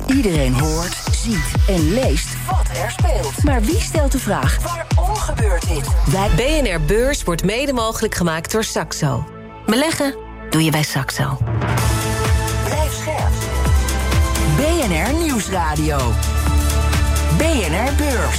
Iedereen hoort, ziet en leest wat er speelt. Maar wie stelt de vraag, waarom gebeurt dit? BNR Beurs wordt mede mogelijk gemaakt door Saxo. Beleggen doe je bij Saxo. Blijf scherp. BNR Nieuwsradio. BNR Beurs.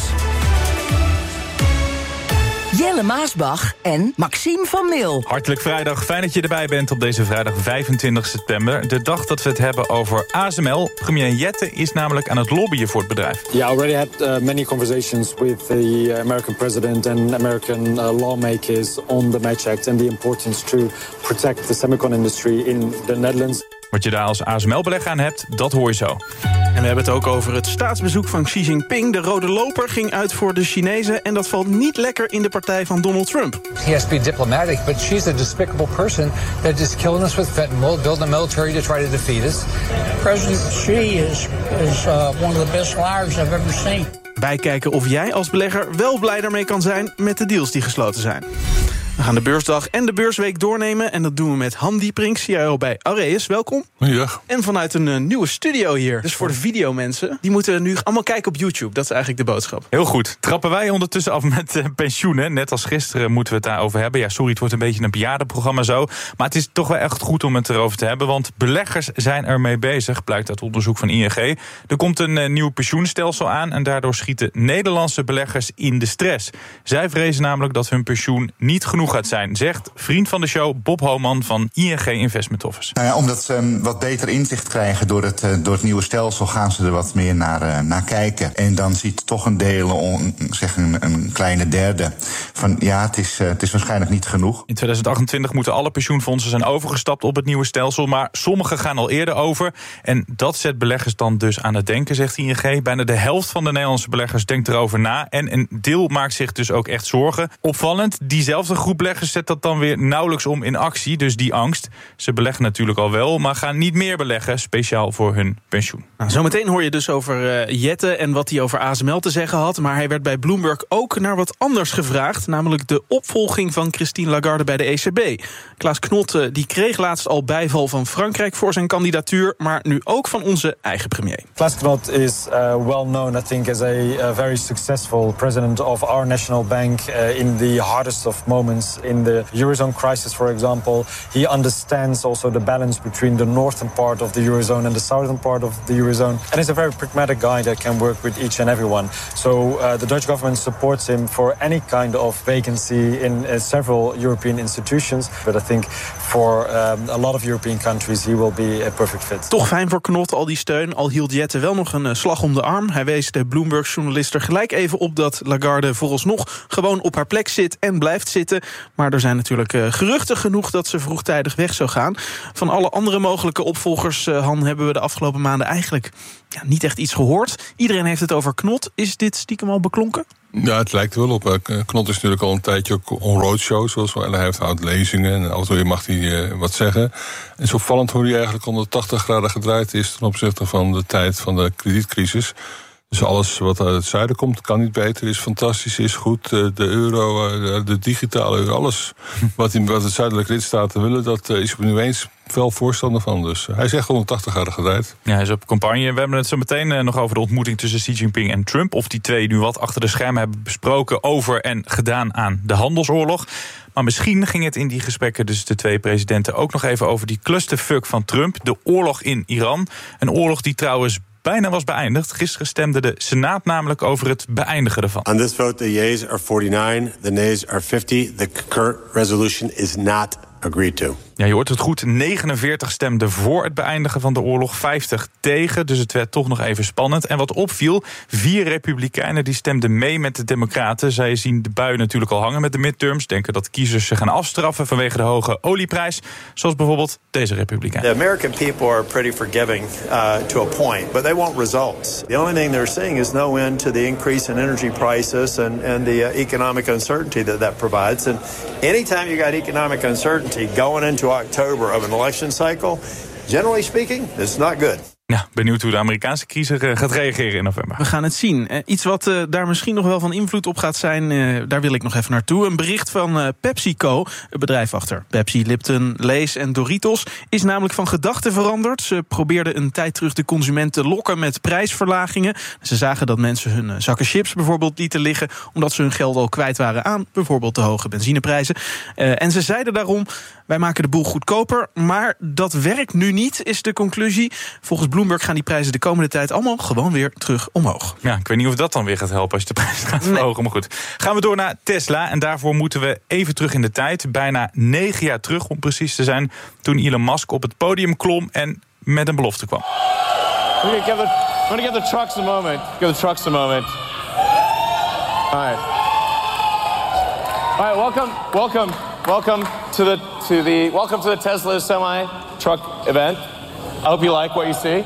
Jelle Maasbach en Maxime van Mil. Hartelijk vrijdag, fijn dat je erbij bent op deze vrijdag 25 september. De dag dat we het hebben over ASML. Premier Jette is namelijk aan het lobbyen voor het bedrijf. Yeah, I already had many conversations with the American president and American lawmakers on the Match Act and the importance to protect the semicon industry in the Netherlands. Wat je daar als ASML-belegger aan hebt, dat hoor je zo. En we hebben het ook over het staatsbezoek van Xi Jinping. De rode loper ging uit voor de Chinezen en dat valt niet lekker in de partij van Donald Trump. He has to be diplomatic, but she's a despicable person that is killing us with fentanyl, building a military to try to defeat us. President Xi is one of the best liars I've ever seen. Wij kijken of jij als belegger wel blij daarmee kan zijn met de deals die gesloten zijn. We gaan de beursdag en de beursweek doornemen. En dat doen we met Han Dieprink, CIO bij Areus. Welkom. Goeiedag. En vanuit een nieuwe studio hier. Dus voor de videomensen, die moeten nu allemaal kijken op YouTube. Dat is eigenlijk de boodschap. Heel goed. Trappen wij ondertussen af met pensioenen. Net als gisteren moeten we het daarover hebben. Ja, sorry, het wordt een beetje een bejaardenprogramma zo. Maar het is toch wel echt goed om het erover te hebben. Want beleggers zijn ermee bezig, blijkt uit onderzoek van ING. Er komt een nieuw pensioenstelsel aan. En daardoor schieten Nederlandse beleggers in de stress. Zij vrezen namelijk dat hun pensioen niet genoeg gaat zijn, zegt vriend van de show Bob Homan van ING Investment Office. Nou ja, omdat ze wat beter inzicht krijgen door het nieuwe stelsel, gaan ze er wat meer naar kijken. En dan ziet toch een deel, een kleine derde, van ja, het is waarschijnlijk niet genoeg. In 2028 moeten alle pensioenfondsen zijn overgestapt op het nieuwe stelsel, maar sommige gaan al eerder over. En dat zet beleggers dan dus aan het denken, zegt ING. Bijna de helft van de Nederlandse beleggers denkt erover na. En een deel maakt zich dus ook echt zorgen. Opvallend, diezelfde groep beleggers zet dat dan weer nauwelijks om in actie. Dus die angst. Ze beleggen natuurlijk al wel, maar gaan niet meer beleggen, speciaal voor hun pensioen. Nou, zometeen hoor je dus over Jette en wat hij over ASML te zeggen had. Maar hij werd bij Bloomberg ook naar wat anders gevraagd. Namelijk de opvolging van Christine Lagarde bij de ECB. Klaas Knot die kreeg laatst al bijval van Frankrijk voor zijn kandidatuur. Maar nu ook van onze eigen premier. Klaas Knot is well known, I think, as a very successful president of our national bank in the hardest of moments. In the Eurozone crisis, for example, he understands also the balance between the northern part of the Eurozone and the southern part of the Eurozone. And he's a very pragmatic guy that can work with each and everyone. So the Dutch government supports him for any kind of vacancy in several European institutions. But I think for a lot of European countries he will be a perfect fit. Toch fijn voor Knot, al die steun. Al hield Jette wel nog een slag om de arm. Hij wees de Bloomberg-journalist er gelijk even op dat Lagarde vooralsnog gewoon op haar plek zit en blijft zitten. Maar er zijn natuurlijk geruchten genoeg dat ze vroegtijdig weg zou gaan. Van alle andere mogelijke opvolgers, Han, hebben we de afgelopen maanden eigenlijk niet echt iets gehoord. Iedereen heeft het over Knot. Is dit stiekem al beklonken? Ja, het lijkt er wel op. Knot is natuurlijk al een tijdje ook on roadshow, zoals wel. Hij houdt lezingen en af en toe mag hij wat zeggen. En zo opvallend hoe hij eigenlijk 180 graden gedraaid is ten opzichte van de tijd van de kredietcrisis. Dus alles wat uit het zuiden komt, kan niet beter, is fantastisch, is goed. De euro, de digitale euro, alles wat de zuidelijke lidstaten willen, dat is er nu eens veel voorstander van. Dus hij is echt 180 graden gedraaid. Ja, hij is op campagne. We hebben het zo meteen nog over de ontmoeting tussen Xi Jinping en Trump. Of die twee nu wat achter de schermen hebben besproken over en gedaan aan de handelsoorlog. Maar misschien ging het in die gesprekken tussen de twee presidenten ook nog even over die clusterfuck van Trump. De oorlog in Iran. Een oorlog die trouwens bijna was beëindigd. Gisteren stemde de Senaat namelijk over het beëindigen ervan. On this vote, the yeas are 49, the nays are 50. The concurrent resolution is not agreed to. Ja, je hoort het goed. 49 stemden voor het beëindigen van de oorlog, 50 tegen. Dus het werd toch nog even spannend. En wat opviel, 4 republikeinen die stemden mee met de democraten. Zij zien de bui natuurlijk al hangen met de midterms. Denken dat kiezers ze gaan afstraffen vanwege de hoge olieprijs. Zoals bijvoorbeeld deze republikein. The American people are pretty forgiving to a point, but they want results. The only thing they're seeing is no end to the increase in energy prices and the economic uncertainty that provides. And anytime you got economic uncertainty going into October of an election cycle, generally speaking, it's not good. Ja, benieuwd hoe de Amerikaanse kiezer gaat reageren in november. We gaan het zien. Iets wat daar misschien nog wel van invloed op gaat zijn, daar wil ik nog even naartoe. Een bericht van PepsiCo, het bedrijf achter Pepsi, Lipton, Lay's en Doritos, is namelijk van gedachten veranderd. Ze probeerden een tijd terug de consument te lokken met prijsverlagingen. Ze zagen dat mensen hun zakken chips bijvoorbeeld lieten liggen, omdat ze hun geld al kwijt waren aan bijvoorbeeld de hoge benzineprijzen. En ze zeiden daarom, wij maken de boel goedkoper, maar dat werkt nu niet, is de conclusie. Volgens Bloomberg gaan die prijzen de komende tijd allemaal gewoon weer terug omhoog. Ja, ik weet niet of dat dan weer gaat helpen als je de prijs gaat verhogen. Maar goed, gaan we door naar Tesla. En daarvoor moeten we even terug in de tijd. Bijna 9 jaar terug, om precies te zijn, toen Elon Musk op het podium klom en met een belofte kwam. We're gonna give the trucks a moment. Give the trucks a moment. All right, welcome to the Tesla semi-truck event. I hope you like what you see.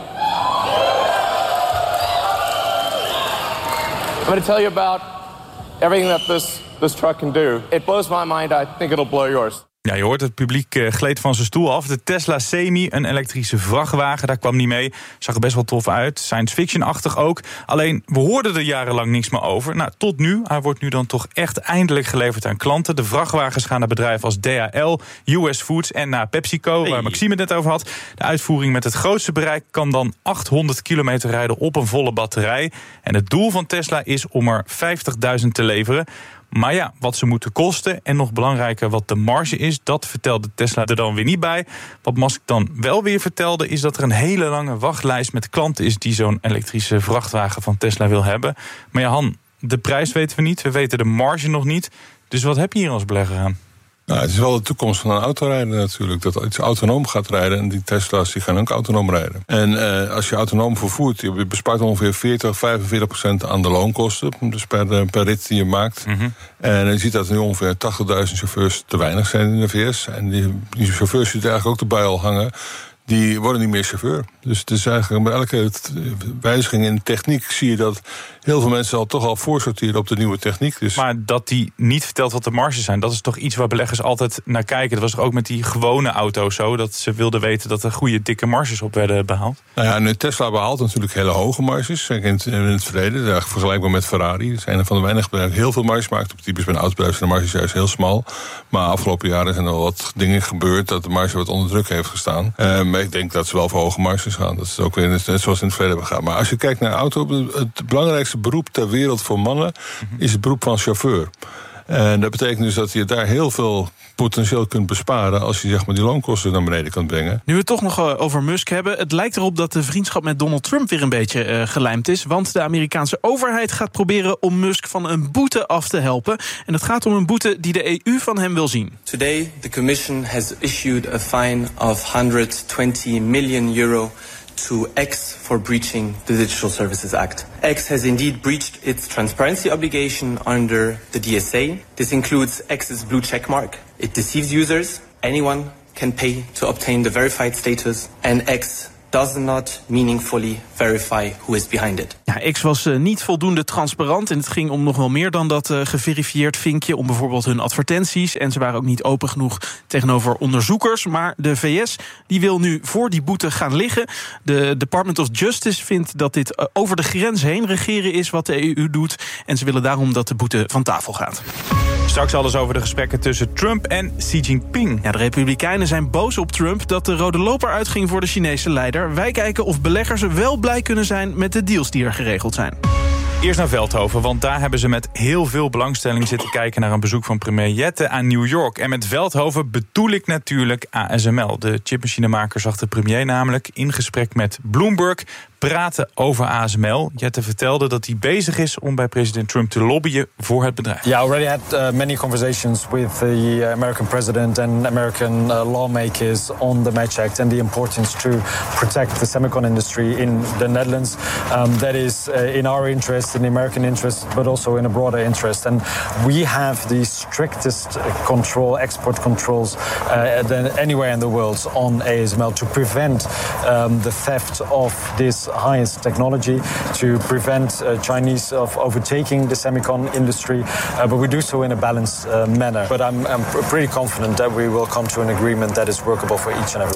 I'm going to tell you about everything that this truck can do. It blows my mind. I think it'll blow yours. Ja, je hoort het publiek gleed van zijn stoel af. De Tesla Semi, een elektrische vrachtwagen, daar kwam niet mee. Zag er best wel tof uit, science fiction-achtig ook. Alleen, we hoorden er jarenlang niks meer over. Nou, tot nu. Hij wordt nu dan toch echt eindelijk geleverd aan klanten. De vrachtwagens gaan naar bedrijven als DHL, US Foods en naar PepsiCo, waar Maxime het net over had. De uitvoering met het grootste bereik kan dan 800 kilometer rijden op een volle batterij. En het doel van Tesla is om er 50.000 te leveren. Maar ja, wat ze moeten kosten en nog belangrijker wat de marge is, dat vertelde Tesla er dan weer niet bij. Wat Musk dan wel weer vertelde, is dat er een hele lange wachtlijst met klanten is die zo'n elektrische vrachtwagen van Tesla wil hebben. Maar ja, Han, de prijs weten we niet, we weten de marge nog niet. Dus wat heb je hier als belegger aan? Nou, het is wel de toekomst van een autorijden natuurlijk. Dat iets autonoom gaat rijden en die Tesla's die gaan ook autonoom rijden. En als je autonoom vervoert, je bespaart ongeveer 40-45% aan de loonkosten. Dus per rit die je maakt. Mm-hmm. En je ziet dat er nu ongeveer 80.000 chauffeurs te weinig zijn in de VS. En die chauffeurs die er eigenlijk ook erbij al hangen, die worden niet meer chauffeur. Dus het is eigenlijk bij elke wijziging in techniek zie je dat heel veel mensen al toch al voorsorteren op de nieuwe techniek. Dus. Maar dat die niet vertelt wat de marges zijn, dat is toch iets waar beleggers altijd naar kijken. Dat was toch ook met die gewone auto's zo, dat ze wilden weten dat er goede dikke marges op werden behaald? Nou ja, nu Tesla behaalt natuurlijk hele hoge marges. In het verleden, eigenlijk vergelijkbaar met Ferrari. Dat zijn een van de weinige bedrijven die heel veel marges maakt. Op typisch bij een autobedrijf zijn de marges juist heel smal. Maar afgelopen jaren zijn er wel wat dingen gebeurd dat de marge wat onder druk heeft gestaan. Maar ik denk dat ze wel voor hoge marges gaan. Dat is ook weer net zoals in het verleden hebben gaan. Maar als je kijkt naar auto, het belangrijkste beroep ter wereld voor mannen is het beroep van chauffeur. En dat betekent dus dat je daar heel veel potentieel kunt besparen als je zeg maar die loonkosten naar beneden kan brengen. Nu we het toch nog over Musk hebben, het lijkt erop dat de vriendschap met Donald Trump weer een beetje gelijmd is, want de Amerikaanse overheid gaat proberen om Musk van een boete af te helpen. En het gaat om een boete die de EU van hem wil zien. Today the Commission has issued a fine of €120 million to X for breaching the Digital Services Act. X has indeed breached its transparency obligation under the DSA. This includes X's blue checkmark. It deceives users. Anyone can pay to obtain the verified status. And X does not meaningfully verify who is behind it. Ja, X was niet voldoende transparant en het ging om nog wel meer dan dat geverifieerd vinkje, om bijvoorbeeld hun advertenties. En ze waren ook niet open genoeg tegenover onderzoekers. Maar de VS die wil nu voor die boete gaan liggen. De Department of Justice vindt dat dit over de grens heen regeren is wat de EU doet. En ze willen daarom dat de boete van tafel gaat. Straks alles over de gesprekken tussen Trump en Xi Jinping. Ja, de Republikeinen zijn boos op Trump dat de rode loper uitging voor de Chinese leider. Wij kijken of beleggers wel blij kunnen zijn met de deals die er geregeld zijn. Eerst naar Veldhoven, want daar hebben ze met heel veel belangstelling zitten kijken naar een bezoek van premier Jette aan New York. En met Veldhoven bedoel ik natuurlijk ASML. De chipmachinemaker zag de premier namelijk in gesprek met Bloomberg praten over ASML. Jette vertelde dat hij bezig is om bij president Trump te lobbyen voor het bedrijf. Yeah, I already had many conversations with the American president and American lawmakers on the Match Act and the importance to protect the semicon industry in the Netherlands. That is in our interest, in the American interest, but also in a broader interest. And we have the strictest export controls than anywhere in the world on ASML to prevent the theft of this highest technology, to prevent Chinese of overtaking the semicon industry, but we do so in a balanced manner. But I'm pretty confident that we will come to an agreement that is workable for each and everyone.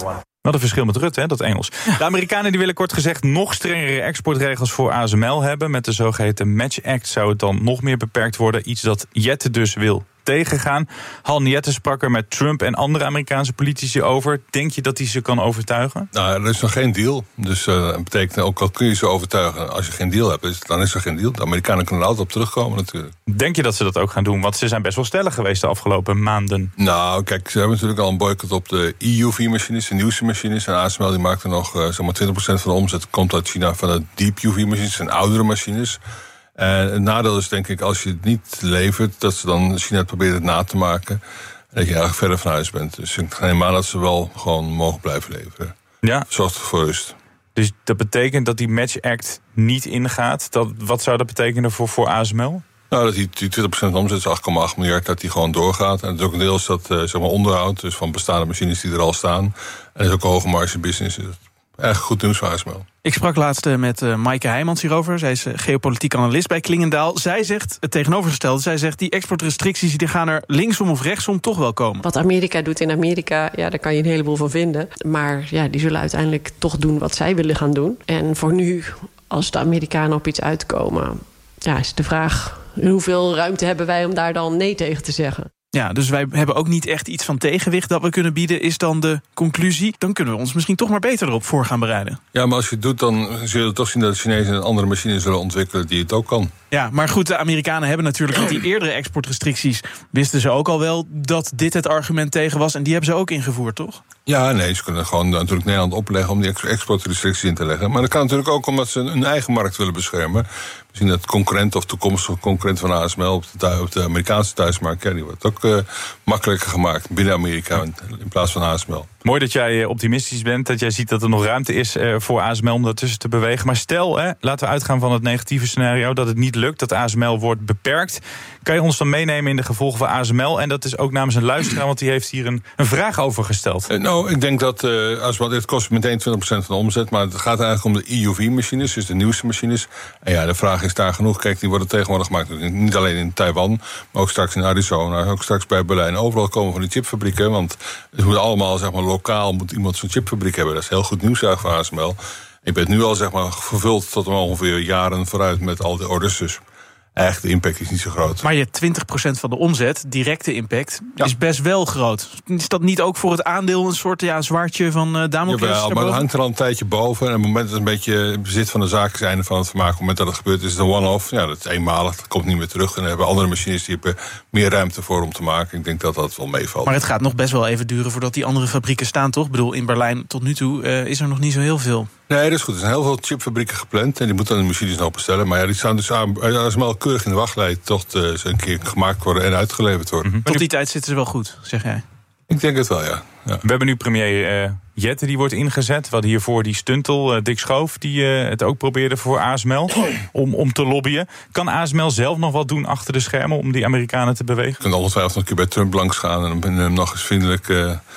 Wat een verschil met Rutte, hè, dat Engels. De Amerikanen die willen kort gezegd nog strengere exportregels voor ASML hebben. Met de zogeheten Match Act zou het dan nog meer beperkt worden. Iets dat Jette dus wil tegengaan. Han Jette sprak er met Trump en andere Amerikaanse politici over. Denk je dat hij ze kan overtuigen? Nou, er is nog geen deal. Dus dat betekent ook al kun je ze overtuigen. Als je geen deal hebt, dan is er geen deal. De Amerikanen kunnen er altijd op terugkomen natuurlijk. Denk je dat ze dat ook gaan doen? Want ze zijn best wel stellig geweest de afgelopen maanden. Nou, kijk, ze hebben natuurlijk al een boycott op de EUV-machines, de nieuwste machines. En ASML die maakt er nog zeg maar 20% van de omzet. Komt uit China van de Deep UV-machines en oudere machines. En het nadeel is denk ik, als je het niet levert, dat ze dan China probeert het na te maken. En dat je eigenlijk verder van huis bent. Dus ik neem aan dat ze wel gewoon mogen blijven leveren. Ja. Zorgt voor rust. Dus dat betekent dat die Match Act niet ingaat. Wat zou dat betekenen voor ASML? Nou, dat die 20% van de omzet is 8,8 miljard, dat die gewoon doorgaat. En het is ook een deel is dat zeg maar onderhoud, dus van bestaande machines die er al staan. En dat is ook een hoge marge business. Echt goed nieuws voor ASML. Ik sprak laatst met Maaike Heijmans hierover. Zij is geopolitiek analist bij Klingendaal. Zij zegt het tegenovergestelde. Zij zegt die exportrestricties die gaan er linksom of rechtsom toch wel komen. Wat Amerika doet in Amerika, ja, daar kan je een heleboel van vinden. Maar ja, die zullen uiteindelijk toch doen wat zij willen gaan doen. En voor nu, als de Amerikanen op iets uitkomen, ja, is de vraag hoeveel ruimte hebben wij om daar dan nee tegen te zeggen. Ja, dus wij hebben ook niet echt iets van tegenwicht dat we kunnen bieden, is dan de conclusie. Dan kunnen we ons misschien toch maar beter erop voor gaan bereiden. Ja, maar als je het doet, dan zul je toch zien dat de Chinezen een andere machine zullen ontwikkelen die het ook kan. Ja, maar goed, de Amerikanen hebben natuurlijk met die eerdere exportrestricties, wisten ze ook al wel dat dit het argument tegen was. En die hebben ze ook ingevoerd, toch? Ja, nee, ze kunnen gewoon natuurlijk Nederland opleggen om die exportrestricties in te leggen. Maar dat kan natuurlijk ook omdat ze hun eigen markt willen beschermen. Misschien dat concurrent of toekomstige concurrent van ASML op de Amerikaanse thuismarkt, ja, die wordt ook makkelijker gemaakt binnen Amerika in plaats van ASML. Mooi dat jij optimistisch bent, dat jij ziet dat er nog ruimte is voor ASML om daartussen te bewegen. Maar stel, laten we uitgaan van het negatieve scenario, dat het niet lukt, dat ASML wordt beperkt. Kan je ons dan meenemen in de gevolgen van ASML? En dat is ook namens een luisteraar, want die heeft hier een vraag over gesteld. Nou, ik denk dat ASML, dit kost meteen 20% van de omzet, maar het gaat eigenlijk om de EUV-machines, dus de nieuwste machines. En ja, de vraag is daar genoeg. Kijk, die worden tegenwoordig gemaakt, niet alleen in Taiwan, maar ook straks in Arizona, ook straks bij Berlijn. Overal komen van die chipfabrieken, want het moet allemaal, zeg maar, lokaal moet iemand zo'n chipfabriek hebben. Dat is heel goed nieuws eigenlijk van ASML. Ik ben nu al, zeg maar, vervuld tot ongeveer jaren vooruit met al die orders. Dus eigenlijk de impact is niet zo groot. Maar je 20% van de omzet, directe impact, is best wel groot. Is dat niet ook voor het aandeel een soort zwaardje van Damocles? Jawel, maar het hangt er al een tijdje boven. En op het moment dat het een beetje bezit van de zaak is, einde van het vermaak. Op het moment dat het gebeurt, is het een one-off. Ja, dat is eenmalig, dat komt niet meer terug. En dan hebben andere machines die hebben meer ruimte voor om te maken. Ik denk dat dat wel meevalt. Maar het gaat nog best wel even duren voordat die andere fabrieken staan, toch? Ik bedoel, in Berlijn tot nu toe is er nog niet zo heel veel. Nee, dat is goed. Er zijn heel veel chipfabrieken gepland. En die moeten dan de machines nog bestellen. Maar ja, die staan dus ASML keurig in de wachtlijst tot ze een keer gemaakt worden en uitgeleverd worden. Mm-hmm. Tot die tijd zitten ze wel goed, zeg jij? Ik denk het wel, ja. We hebben nu premier Jette, die wordt ingezet. We hadden hiervoor die stuntel, Dick Schoof, die het ook probeerde voor ASML om te lobbyen. Kan ASML zelf nog wat doen achter de schermen om die Amerikanen te bewegen? Je kunt ongetwijfeld nog een keer bij Trump langs gaan en hem nog eens vriendelijk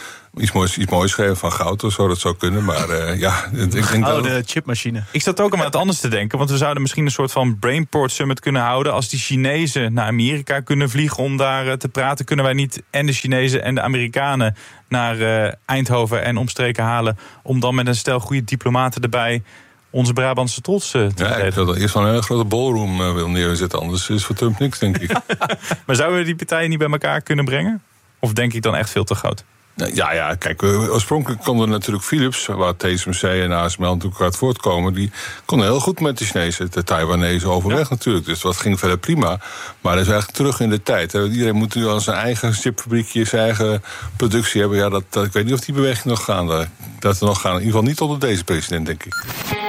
iets moois geven van goud of zo, dat zou kunnen. Maar ja, ik denk dat de chipmachine. Ik zat ook aan het anders te denken, want we zouden misschien een soort van Brainport Summit kunnen houden. Als die Chinezen naar Amerika kunnen vliegen om daar te praten, kunnen wij niet en de Chinezen en de Amerikanen naar Eindhoven en omstreken halen, om dan met een stel goede diplomaten erbij onze Brabantse trots te ja, ik wil eerst van een hele grote ballroom wil neerzetten, anders is voor Trump niks, denk ik. Maar zouden we die partijen niet bij elkaar kunnen brengen? Of denk ik dan echt veel te groot? Ja, kijk, oorspronkelijk konden natuurlijk Philips, waar TSMC en ASML natuurlijk uit voortkomen, die konden heel goed met de Chinezen, de Taiwanese overweg natuurlijk. Dus dat ging verder prima. Maar dat is eigenlijk terug in de tijd. Iedereen moet nu al zijn eigen chipfabriekje, zijn eigen productie hebben. Ja, ik weet niet of die beweging nog gaan. Dat we nog gaan. In ieder geval niet onder deze president, denk ik.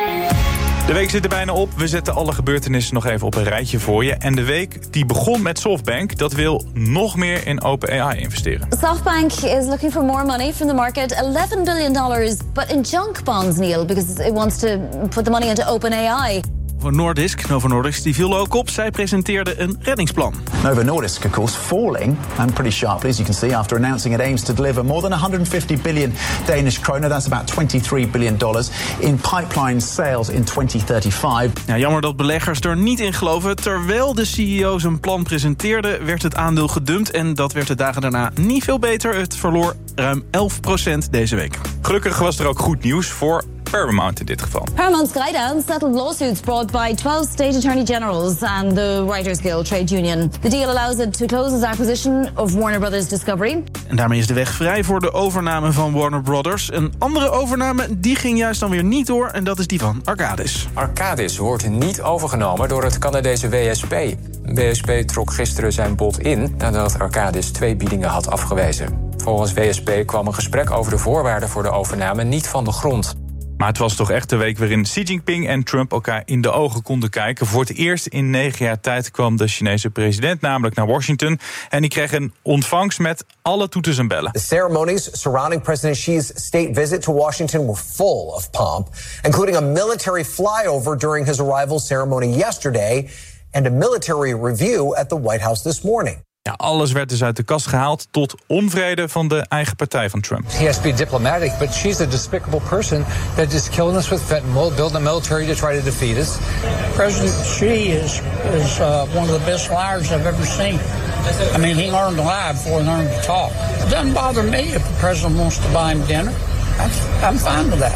De week zit er bijna op. We zetten alle gebeurtenissen nog even op een rijtje voor je. En de week die begon met SoftBank. Dat wil nog meer in OpenAI investeren. SoftBank is looking for more money from the market. $11 billion, but in junk bonds, Neil, because it wants to put the money into OpenAI. Novo Nordisk die viel ook op. Zij presenteerde een reddingsplan. Novo Nordisk, of course, falling and pretty sharply, as you can see, after announcing it aims to deliver more than 150 billion Danish kroner. That's about $23 billion in pipeline sales in 2035. Ja, jammer dat beleggers er niet in geloven. Terwijl de CEO zijn plan presenteerde, werd het aandeel gedumpt. En dat werd de dagen daarna niet veel beter. Het verloor ruim 11% deze week. Gelukkig was er ook goed nieuws voor Paramount in dit geval. Paramount Skydance settled lawsuits brought by 12 state attorney generals and the Writers Guild trade union. The deal allows it to close its acquisition of Warner Brothers Discovery. En daarmee is de weg vrij voor de overname van Warner Brothers. Een andere overname die ging juist dan weer niet door en dat is die van Arcadis. Arcadis wordt niet overgenomen door het Canadese WSP. WSP trok gisteren zijn bod in nadat Arcadis 2 biedingen had afgewezen. Volgens WSP kwam een gesprek over de voorwaarden voor de overname niet van de grond. Maar het was toch echt de week waarin Xi Jinping en Trump elkaar in de ogen konden kijken. Voor het eerst in 9 jaar tijd kwam de Chinese president namelijk naar Washington. En die kreeg een ontvangst met alle toeters en bellen. The ceremonies surrounding President Xi's state visit to Washington were full of pomp, including a military flyover during his arrival ceremony yesterday and a military review at the White House this morning. Ja, alles werd dus uit de kast gehaald tot onvrede van de eigen partij van Trump. He has to be diplomatic, but she's a despicable person that is killing us with fentanyl, building a military to try to defeat us. President Xi is one of the best liars I've ever seen. I mean, he learned to lie before he learned to talk. It doesn't bother me if the president wants to buy him dinner. I'm fine with that.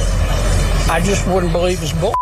I just wouldn't believe his bull.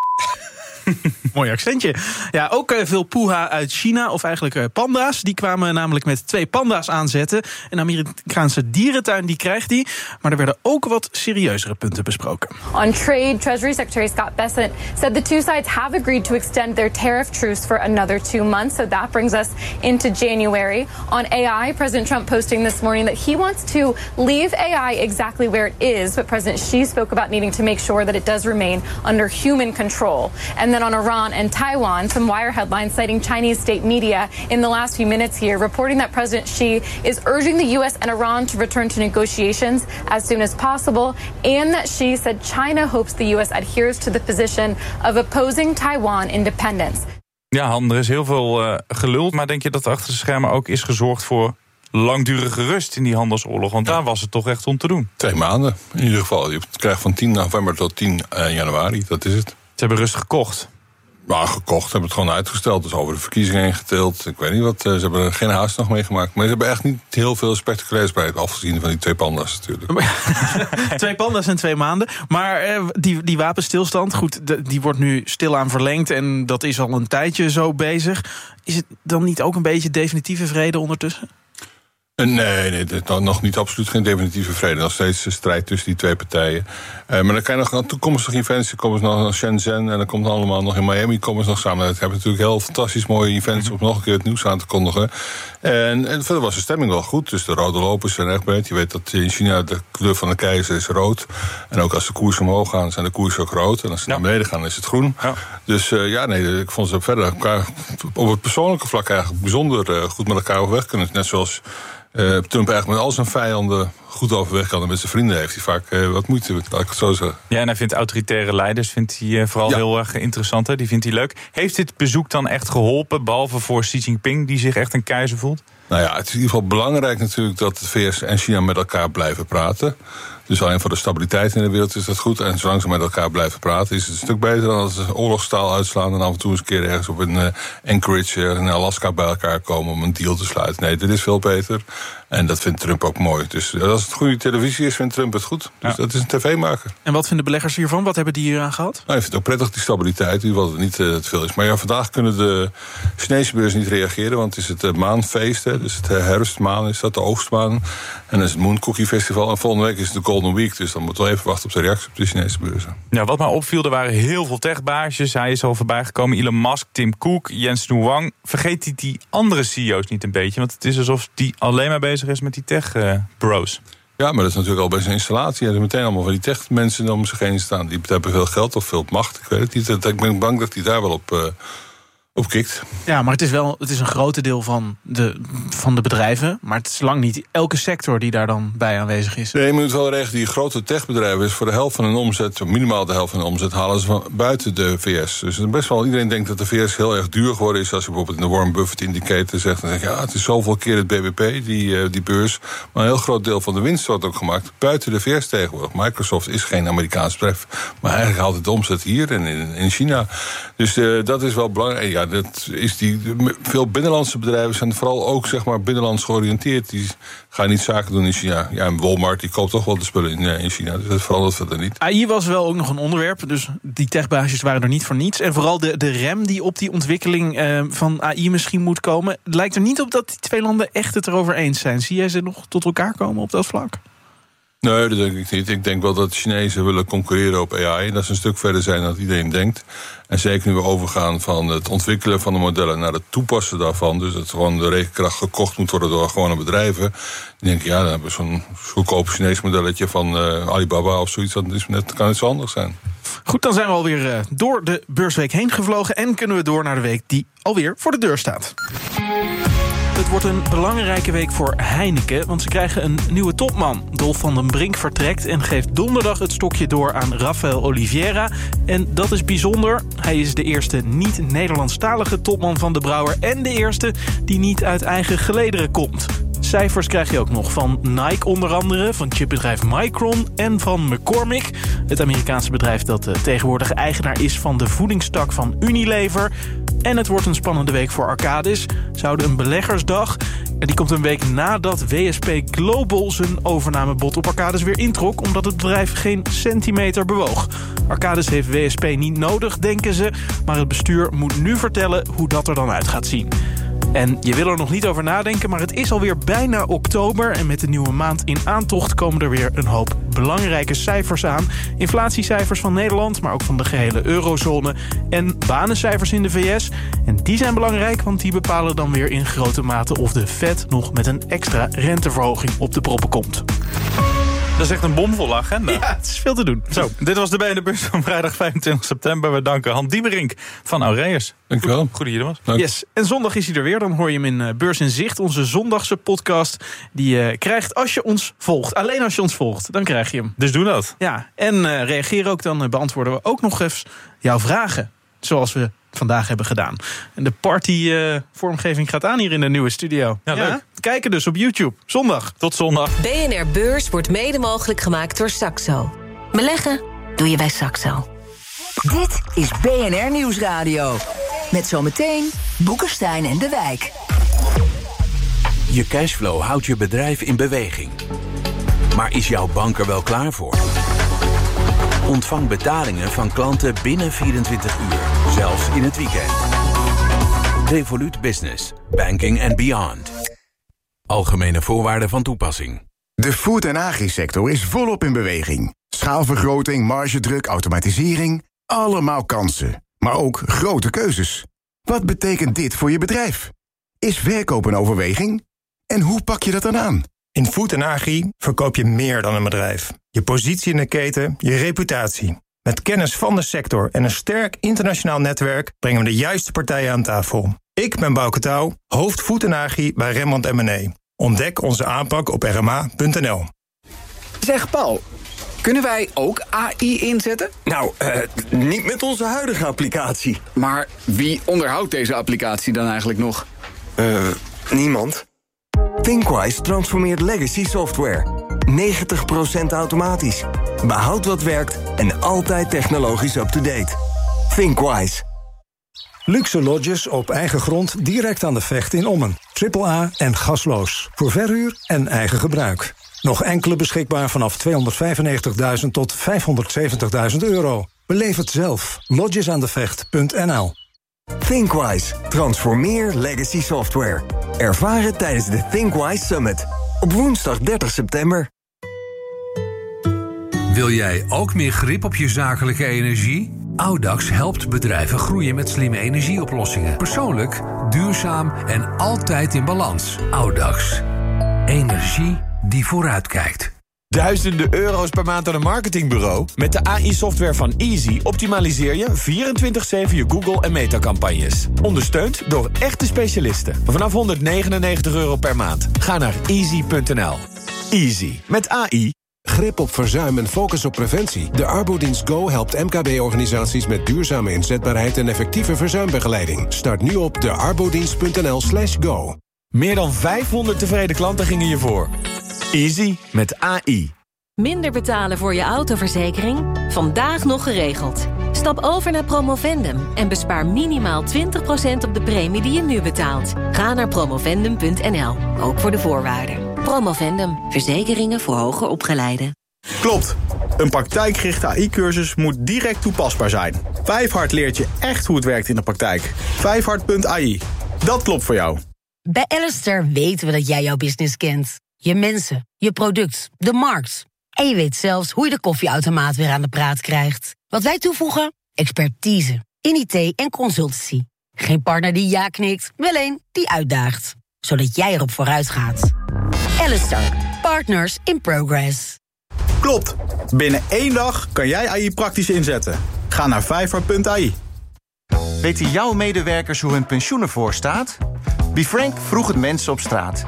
Mooi accentje. Ja, ook veel poeha uit China, of eigenlijk panda's. Die kwamen namelijk met 2 panda's aanzetten. Een Amerikaanse dierentuin die krijgt die. Maar er werden ook wat serieuzere punten besproken. On trade, Treasury Secretary Scott Bessent said the two sides have agreed to extend their tariff truce for another 2 months. So that brings us into January. On AI, President Trump posting this morning that he wants to leave AI exactly where it is. But President Xi spoke about needing to make sure that it does remain under human control. And then on Iran and Taiwan, some Wire headlines citing Chinese state media in the last few minutes here, reporting that President Xi is urging the U.S. and Iran to return to negotiations as soon as possible, and that Xi said China hopes the U.S. adheres to the position of opposing Taiwan independence. Ja, Han, er is heel veel geluld, maar denk je dat er achter de schermen ook is gezorgd voor langdurige rust in die handelsoorlog? Want daar was het toch echt om te doen. 2 maanden in ieder geval. Je krijgt van 10 november tot 10 januari, dat is het. Ze hebben rust gekocht. Nou, gekocht, hebben het gewoon uitgesteld. Dus over de verkiezingen heen geteeld. Ik weet niet wat, ze hebben er geen haast nog meegemaakt. Maar ze hebben echt niet heel veel spectaculairs bij het afgezien van die 2 panda's natuurlijk. 2 panda's in 2 maanden. Maar die wapenstilstand, goed, die wordt nu stilaan verlengd. En dat is al een tijdje zo bezig. Is het dan niet ook een beetje definitieve vrede ondertussen? Nee, nog niet, absoluut geen definitieve vrede. Nog steeds een strijd tussen die 2 partijen. Maar dan kan je nog aan toekomstige events. Dan komen ze nog naar Shenzhen en dan komt allemaal nog in Miami komen ze nog samen. Het hebben natuurlijk heel fantastisch mooie events om nog een keer het nieuws aan te kondigen. En verder was de stemming wel goed. Dus de rode lopers zijn echt breed. Je weet dat in China de kleur van de keizer is rood. En ook als de koersen omhoog gaan, zijn de koersen ook rood. En als ze naar beneden gaan, is het groen. Ja. Dus ik vond ze verder op het persoonlijke vlak eigenlijk bijzonder goed met elkaar overweg kunnen. Net zoals Trump eigenlijk met al zijn vijanden goed overweg kan en met zijn vrienden heeft hij vaak wat moeite, laat ik het zo zeggen. Ja, en hij vindt autoritaire leiders vooral heel erg interessant. Hè? Die vindt hij leuk. Heeft dit bezoek dan echt geholpen, behalve voor Xi Jinping, die zich echt een keizer voelt? Nou ja, het is in ieder geval belangrijk natuurlijk dat de VS en China met elkaar blijven praten. Dus alleen voor de stabiliteit in de wereld is dat goed. En zolang ze met elkaar blijven praten, is het een stuk beter dan als ze oorlogstaal uitslaan en af en toe eens een keer ergens op een Anchorage in Alaska bij elkaar komen om een deal te sluiten. Nee, dit is veel beter. En dat vindt Trump ook mooi. Dus als het goede televisie is, vindt Trump het goed. Dus dat is een tv-maker. En wat vinden beleggers hiervan? Wat hebben die hier aan gehad? Nou, ik vind het ook prettig, die stabiliteit, wat het niet te veel is. Maar ja, vandaag kunnen de Chinese beurs niet reageren, want het is het maanfeest. Hè, dus het herfstmaan is dat, de oogstmaan. En dan is het Moon Cookie Festival. En volgende week is het de Golden Week. Dus dan moeten we even wachten op de reactie op de Chinese beurzen. Ja, wat mij opviel, er waren heel veel techbaasjes. Hij is al voorbij gekomen. Elon Musk, Tim Cook, Jens Wang. Vergeet die andere CEO's niet een beetje? Want het is alsof die alleen maar bezig is met die tech-bros. Ja, maar dat is natuurlijk al bij zijn installatie. Er zijn meteen allemaal van die tech-mensen om zich heen staan. Die hebben veel geld of veel macht. Ik weet het niet. Ik ben bang dat hij daar wel opkikt. Ja, maar het is een groot deel van de bedrijven. Maar het is lang niet elke sector die daar dan bij aanwezig is. Nee, je moet wel regelen, die grote techbedrijven is voor de helft van hun omzet, minimaal de helft van hun omzet, halen ze van buiten de VS. Dus best wel iedereen denkt dat de VS heel erg duur geworden is. Als je bijvoorbeeld in de Warren Buffett indicator zegt, dan zeg je, het is zoveel keer het BBP, die beurs. Maar een heel groot deel van de winst wordt ook gemaakt buiten de VS tegenwoordig. Microsoft is geen Amerikaans bedrijf, maar eigenlijk haalt het de omzet hier en in China. Dus dat is wel belangrijk. Ja, dat is veel binnenlandse bedrijven zijn vooral ook zeg maar binnenlands georiënteerd. Die gaan niet zaken doen in China. Ja, en Walmart die koopt toch wel de spullen in China. Dus dat verandert verder niet. AI was wel ook nog een onderwerp. Dus die techbaasjes waren er niet voor niets. En vooral de rem die op die ontwikkeling van AI misschien moet komen. Het lijkt er niet op dat die twee landen echt het erover eens zijn. Zie jij ze nog tot elkaar komen op dat vlak? Nee, dat denk ik niet. Ik denk wel dat de Chinezen willen concurreren op AI. Dat ze een stuk verder zijn dan iedereen denkt. En zeker nu we overgaan van het ontwikkelen van de modellen naar het toepassen daarvan. Dus dat gewoon de rekenkracht gekocht moet worden door gewone bedrijven. Die denken, dan hebben we zo'n goedkoop Chinees modelletje van Alibaba of zoiets. Dat kan iets anders zijn. Goed, dan zijn we alweer door de beursweek heen gevlogen. En kunnen we door naar de week die alweer voor de deur staat. Het wordt een belangrijke week voor Heineken, want ze krijgen een nieuwe topman. Dolf van den Brink vertrekt en geeft donderdag het stokje door aan Rafael Oliveira. En dat is bijzonder. Hij is de eerste niet-Nederlandstalige topman van de brouwer en de eerste die niet uit eigen gelederen komt. Cijfers krijg je ook nog van Nike onder andere, van chipbedrijf Micron en van McCormick. Het Amerikaanse bedrijf dat tegenwoordig eigenaar is van de voedingstak van Unilever. En het wordt een spannende week voor Arcadis. Ze houden een beleggersdag. En die komt een week nadat WSP Global zijn overnamebod op Arcadis weer introk, omdat het bedrijf geen centimeter bewoog. Arcadis heeft WSP niet nodig, denken ze, maar het bestuur moet nu vertellen hoe dat er dan uit gaat zien. En je wil er nog niet over nadenken, maar het is alweer bijna oktober. En met de nieuwe maand in aantocht komen er weer een hoop belangrijke cijfers aan. Inflatiecijfers van Nederland, maar ook van de gehele eurozone. En banencijfers in de VS. En die zijn belangrijk, want die bepalen dan weer in grote mate of de Fed nog met een extra renteverhoging op de proppen komt. Dat is echt een bomvolle agenda. Ja, het is veel te doen. Zo, dit was de BNR Beurs van vrijdag 25 september. We danken Han Diemerink van Aureus. Dankjewel. Goed dat je er was. Dank. Yes. En zondag is hij er weer. Dan hoor je hem in Beurs in Zicht, onze zondagse podcast. Die je krijgt als je ons volgt. Alleen als je ons volgt, dan krijg je hem. Dus doe dat. Ja, en reageer ook. Dan beantwoorden we ook nog even jouw vragen. Zoals we vandaag hebben gedaan. En de party-vormgeving gaat aan hier in de nieuwe studio. Ja, leuk. Kijken dus op YouTube. Zondag. Tot zondag. BNR Beurs wordt mede mogelijk gemaakt door Saxo. Beleggen doe je bij Saxo. Dit is BNR Nieuwsradio. Met zometeen Boekenstein en de Wijk. Je cashflow houdt je bedrijf in beweging. Maar is jouw bank er wel klaar voor? Ontvang betalingen van klanten binnen 24 uur, zelfs in het weekend. Revolut Business, banking and beyond. Algemene voorwaarden van toepassing. De food- en agri-sector is volop in beweging. Schaalvergroting, margedruk, automatisering, allemaal kansen. Maar ook grote keuzes. Wat betekent dit voor je bedrijf? Is verkoop een overweging? En hoe pak je dat dan aan? In Food en Agri verkoop je meer dan een bedrijf. Je positie in de keten, je reputatie. Met kennis van de sector en een sterk internationaal netwerk brengen we de juiste partijen aan tafel. Ik ben Bouke Touw, hoofd Food en Agri bij Rembrandt M&A. Ontdek onze aanpak op rma.nl. Zeg Paul, kunnen wij ook AI inzetten? Nou, niet met onze huidige applicatie. Maar wie onderhoudt deze applicatie dan eigenlijk nog? Niemand. Thinkwise transformeert legacy software. 90% automatisch. Behoud wat werkt en altijd technologisch up-to-date. Thinkwise. Luxe lodges op eigen grond direct aan de Vecht in Ommen. AAA en gasloos. Voor verhuur en eigen gebruik. Nog enkele beschikbaar vanaf 295.000 tot 570.000 euro. Beleef het zelf. Lodgesaandevecht.nl. Thinkwise. Transformeer legacy software. Ervaar het tijdens de Thinkwise Summit. Op woensdag 30 september. Wil jij ook meer grip op je zakelijke energie? Audax helpt bedrijven groeien met slimme energieoplossingen. Persoonlijk, duurzaam en altijd in balans. Audax. Energie die vooruitkijkt. Duizenden euro's per maand aan een marketingbureau? Met de AI-software van Easy optimaliseer je 24/7 je Google- en Meta-campagnes. Ondersteund door echte specialisten. Vanaf €199 per maand. Ga naar easy.nl. Easy. Met AI. Grip op verzuim en focus op preventie. De Arbodienst Go helpt MKB-organisaties met duurzame inzetbaarheid en effectieve verzuimbegeleiding. Start nu op de arbodienst.nl/go. Meer dan 500 tevreden klanten gingen je voor. Easy met AI. Minder betalen voor je autoverzekering? Vandaag nog geregeld. Stap over naar Promovendum en bespaar minimaal 20% op de premie die je nu betaalt. Ga naar promovendum.nl, ook voor de voorwaarden. Promovendum, verzekeringen voor hoger opgeleiden. Klopt. Een praktijkgerichte AI-cursus moet direct toepasbaar zijn. Vijfhart leert je echt hoe het werkt in de praktijk. Vijfhart.ai. Dat klopt voor jou. Bij Alistair weten we dat jij jouw business kent. Je mensen, je product, de markt. En je weet zelfs hoe je de koffieautomaat weer aan de praat krijgt. Wat wij toevoegen? Expertise in IT en consultancy. Geen partner die ja knikt, wel een die uitdaagt. Zodat jij erop vooruit gaat. Alistair, partners in progress. Klopt. Binnen 1 dag kan jij AI praktisch inzetten. Ga naar vijfhart.ai. Weten jouw medewerkers hoe hun pensioen ervoor staat? BeFrank vroeg het mensen op straat.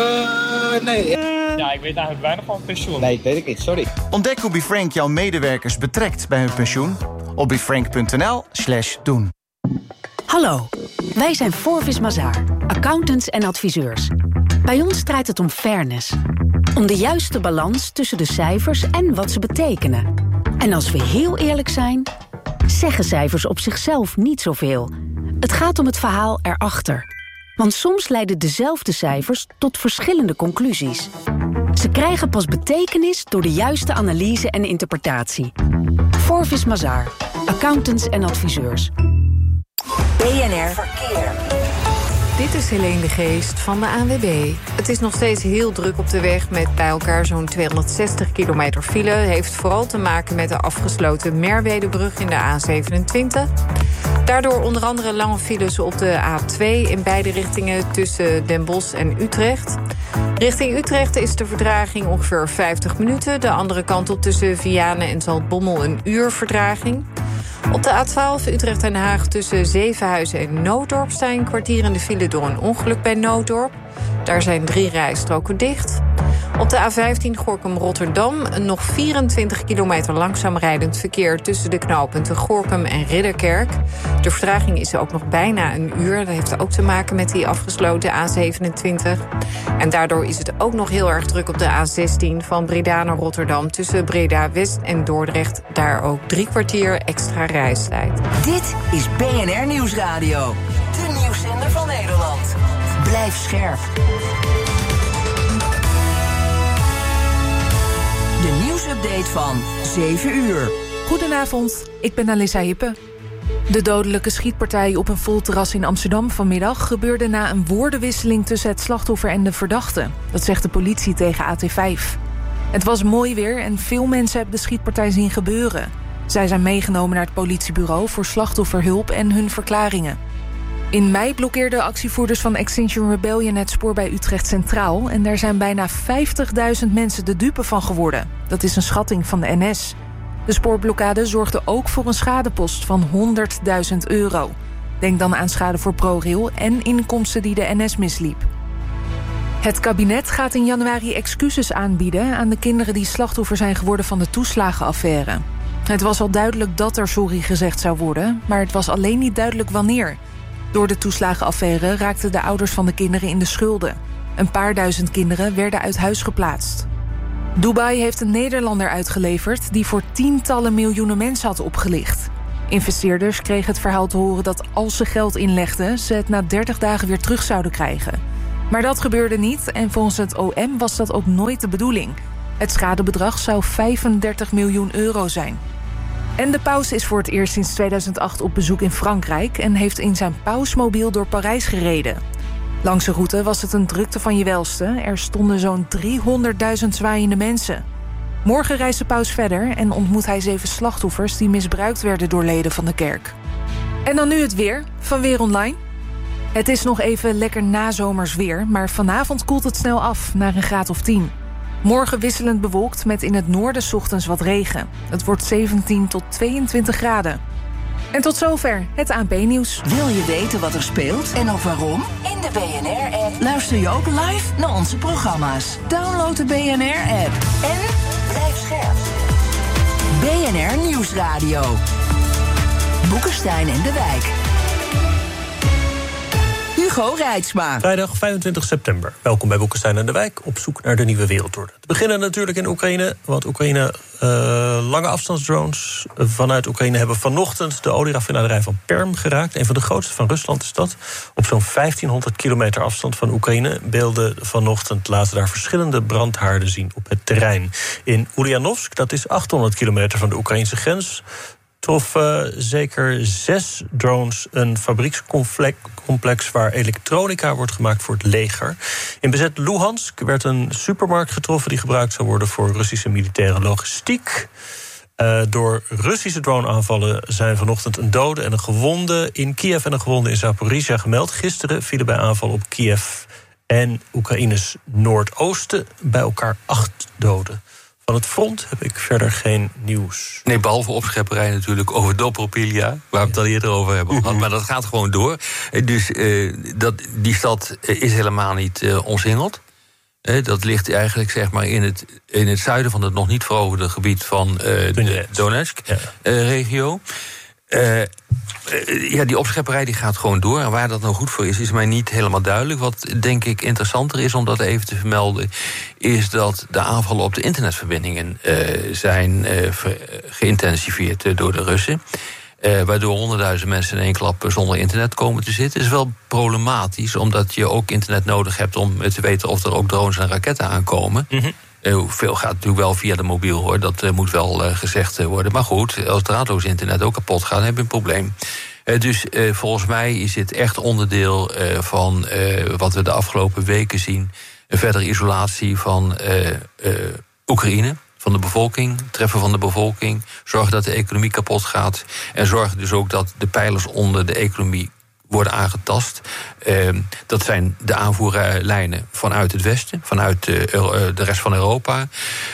Nee. Ja, ik weet eigenlijk weinig van pensioen. Nee, weet ik niet, sorry. Ontdek hoe BeFrank jouw medewerkers betrekt bij hun pensioen op befrank.nl/doen. Hallo, wij zijn Forvis Mazars, accountants en adviseurs. Bij ons draait het om fairness. Om de juiste balans tussen de cijfers en wat ze betekenen. En als we heel eerlijk zijn, zeggen cijfers op zichzelf niet zoveel. Het gaat om het verhaal erachter. Want soms leiden dezelfde cijfers tot verschillende conclusies. Ze krijgen pas betekenis door de juiste analyse en interpretatie. Forvis Mazars, accountants en adviseurs. BNR Verkeer. Dit is Helene de Geest van de ANWB. Het is nog steeds heel druk op de weg met bij elkaar zo'n 260 kilometer file. Heeft vooral te maken met de afgesloten Merwedebrug in de A27. Daardoor onder andere lange files op de A2 in beide richtingen tussen Den Bosch en Utrecht. Richting Utrecht is de vertraging ongeveer 50 minuten. De andere kant op tussen Vianen en Zaltbommel een uur vertraging. Op de A12 Utrecht-Den Haag tussen Zevenhuizen en Nooddorp staan een kwartier in de file door een ongeluk bij Nooddorp. Daar zijn 3 rijstroken dicht. Op de A15 Gorinchem-Rotterdam nog 24 kilometer langzaam rijdend verkeer tussen de knooppunten Gorinchem en Ridderkerk. De vertraging is ook nog bijna een uur. Dat heeft ook te maken met die afgesloten A27. En daardoor is het ook nog heel erg druk op de A16 van Breda naar Rotterdam tussen Breda-West en Dordrecht. Daar ook 3 kwartier extra reistijd. Dit is BNR Nieuwsradio. De nieuwszender van Nederland. Blijf scherp. De nieuwsupdate van 7 uur. Goedenavond, ik ben Alissa Hippe. De dodelijke schietpartij op een vol terras in Amsterdam vanmiddag gebeurde na een woordenwisseling tussen het slachtoffer en de verdachte. Dat zegt de politie tegen AT5. Het was mooi weer en veel mensen hebben de schietpartij zien gebeuren. Zij zijn meegenomen naar het politiebureau voor slachtofferhulp en hun verklaringen. In mei blokkeerden actievoerders van Extinction Rebellion het spoor bij Utrecht Centraal en daar zijn bijna 50.000 mensen de dupe van geworden. Dat is een schatting van de NS. De spoorblokkade zorgde ook voor een schadepost van €100.000. Denk dan aan schade voor ProRail en inkomsten die de NS misliep. Het kabinet gaat in januari excuses aanbieden aan de kinderen die slachtoffer zijn geworden van de toeslagenaffaire. Het was al duidelijk dat er sorry gezegd zou worden, maar het was alleen niet duidelijk wanneer. Door de toeslagenaffaire raakten de ouders van de kinderen in de schulden. Een paar duizend kinderen werden uit huis geplaatst. Dubai heeft een Nederlander uitgeleverd die voor tientallen miljoenen mensen had opgelicht. Investeerders kregen het verhaal te horen dat als ze geld inlegden, ze het na 30 dagen weer terug zouden krijgen. Maar dat gebeurde niet en volgens het OM was dat ook nooit de bedoeling. Het schadebedrag zou €35 miljoen zijn. En de paus is voor het eerst sinds 2008 op bezoek in Frankrijk en heeft in zijn pausmobiel door Parijs gereden. Langs de route was het een drukte van je welste. Er stonden zo'n 300.000 zwaaiende mensen. Morgen reist de paus verder en ontmoet hij 7 slachtoffers die misbruikt werden door leden van de kerk. En dan nu het weer van Weer Online. Het is nog even lekker nazomers weer, maar vanavond koelt het snel af naar een graad of 10. Morgen wisselend bewolkt met in het noorden 's ochtends wat regen. Het wordt 17 tot 22 graden. En tot zover het ANP-nieuws. Wil je weten wat er speelt en ook waarom? In de BNR-app luister je ook live naar onze programma's. Download de BNR-app en blijf scherp. BNR Nieuwsradio. Boekenstein en de Wijk. Hugo Reitsma. Vrijdag 25 september. Welkom bij Boekenstein en de Wijk, op zoek naar de nieuwe wereldorde. Te beginnen natuurlijk in Oekraïne, want Oekraïne lange afstandsdrones vanuit Oekraïne hebben vanochtend de olieraffinaderij van Perm geraakt. Een van de grootste van Rusland is dat. Op zo'n 1500 kilometer afstand van Oekraïne. Beelden vanochtend laten daar verschillende brandhaarden zien op het terrein. In Ulyanovsk, dat is 800 kilometer van de Oekraïnse grens, troffen zeker 6 drones een fabriekscomplex waar elektronica wordt gemaakt voor het leger. In bezet Luhansk werd een supermarkt getroffen die gebruikt zou worden voor Russische militaire logistiek. Door Russische droneaanvallen zijn vanochtend een dode en een gewonde in Kiev en een gewonde in Zaporizhia gemeld. Gisteren vielen bij aanvallen op Kiev en Oekraïnes noordoosten bij elkaar 8 doden. Van het front heb ik verder geen nieuws. Nee, behalve opschepperij natuurlijk over Dobropilia, waar we het al eerder over hebben gehad. Maar dat gaat gewoon door. Dus die stad is helemaal niet omsingeld. Dat ligt eigenlijk zeg maar in het zuiden van het nog niet veroverde gebied van de Donetsk-regio. Die opschepperij die gaat gewoon door. En waar dat nou goed voor is mij niet helemaal duidelijk. Wat denk ik interessanter is om dat even te vermelden, is dat de aanvallen op de internetverbindingen zijn geïntensiveerd door de Russen. Waardoor 100.000 mensen in één klap zonder internet komen te zitten. Is wel problematisch, omdat je ook internet nodig hebt om te weten of er ook drones en raketten aankomen. Mm-hmm. Veel gaat natuurlijk wel via de mobiel, hoor. Dat moet wel gezegd worden. Maar goed, als draadloos internet ook kapot gaat, dan heb je een probleem. Dus volgens mij is dit echt onderdeel van wat we de afgelopen weken zien. Een verdere isolatie van Oekraïne, van de bevolking, treffen van de bevolking, zorgen dat de economie kapot gaat en zorgen dus ook dat de pijlers onder de economie worden aangetast. Dat zijn de aanvoerlijnen vanuit het Westen, vanuit de rest van Europa.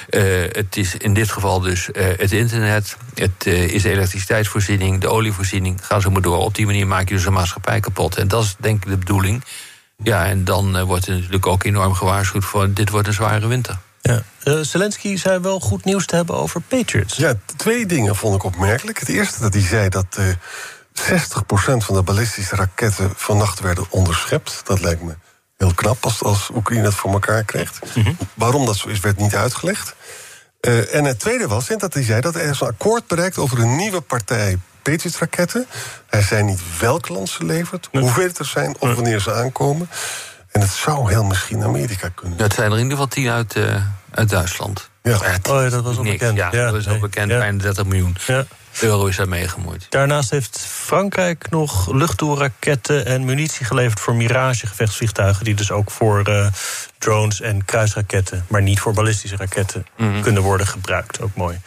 Het is in dit geval dus het internet, het is de elektriciteitsvoorziening, de olievoorziening. Ga zo maar door. Op die manier maak je dus een maatschappij kapot. En dat is denk ik de bedoeling. Ja, en dan wordt er natuurlijk ook enorm gewaarschuwd voor dit wordt een zware winter. Ja. Zelensky zei wel goed nieuws te hebben over Patriots. Ja, 2 dingen vond ik opmerkelijk. Het eerste dat hij zei dat 60% van de ballistische raketten vannacht werden onderschept. Dat lijkt me heel knap als Oekraïne het voor elkaar krijgt. Mm-hmm. Waarom dat zo is, werd niet uitgelegd. En het tweede was dat hij zei dat er is een akkoord bereikt over een nieuwe partij Patriot-raketten. Hij zei niet welk land ze levert, hoeveel het er zijn of wanneer ze aankomen. En het zou heel misschien Amerika kunnen. Ja, het zijn er in ieder geval 10 uit Duitsland. Ja. Dat was al bekend. Ja, dat is al bekend. Bijna 30 miljoen euro is daar meegemoeid. Daarnaast heeft Frankrijk nog luchtdoorraketten en munitie geleverd voor Mirage-gevechtsvliegtuigen, die dus ook voor drones en kruisraketten, maar niet voor ballistische raketten, kunnen worden gebruikt. Ook mooi.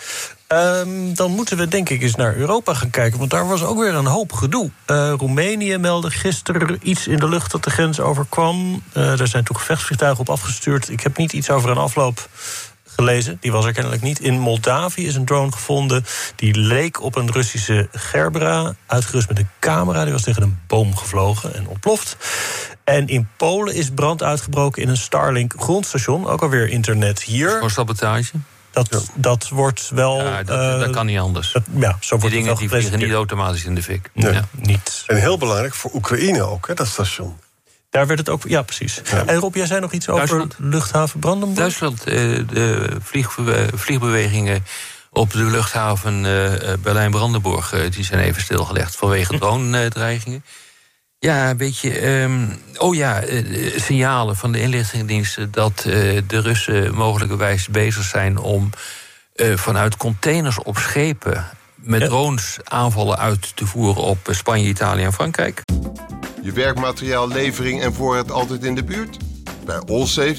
Dan moeten we denk ik eens naar Europa gaan kijken, want daar was ook weer een hoop gedoe. Roemenië meldde gisteren iets in de lucht dat de grens overkwam. Daar zijn toen gevechtsvliegtuigen op afgestuurd. Ik heb niet iets over een afloop gelezen, die was er kennelijk niet. In Moldavië is een drone gevonden die leek op een Russische Gerbera, uitgerust met een camera. Die was tegen een boom gevlogen en ontploft. En in Polen is brand uitgebroken in een Starlink grondstation. Ook alweer internet hier. Voor sabotage? Dat wordt wel. Ja, dat kan niet anders. Zo wordt die dingen die vliegen niet automatisch in de fik. Nee, ja. Niet. En heel belangrijk voor Oekraïne ook, hè, dat station. Daar werd het ook. Ja, precies. Ja. En Rob, jij zei nog iets Duitsland. Over luchthaven Brandenburg? Duitsland, de vliegbewegingen op de luchthaven Berlijn-Brandenburg, die zijn even stilgelegd vanwege drone-dreigingen. Ja, een beetje. Signalen van de inlichtingendiensten dat de Russen mogelijkerwijs bezig zijn om vanuit containers op schepen met drones aanvallen uit te voeren op Spanje, Italië en Frankrijk. Je werkmateriaal, levering en voorraad altijd in de buurt? Bij Allsafe